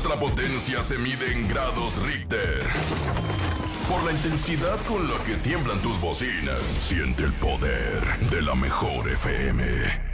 Nuestra potencia se mide en grados Richter. Por la intensidad con la que tiemblan tus bocinas, siente el poder de la mejor FM.